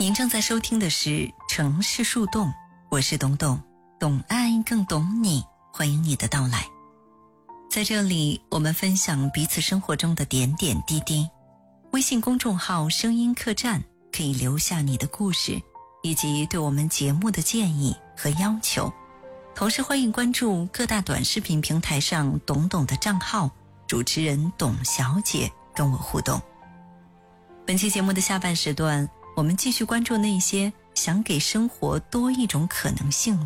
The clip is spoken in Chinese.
您正在收听的是城市树洞，我是董董，懂爱更懂你，欢迎你的到来。在这里，我们分享彼此生活中的点点滴滴。微信公众号声音客栈可以留下你的故事，以及对我们节目的建议和要求。同时欢迎关注各大短视频平台上董董的账号，主持人董小姐跟我互动。本期节目的下半时段，我们继续关注那些想给生活多一种可能性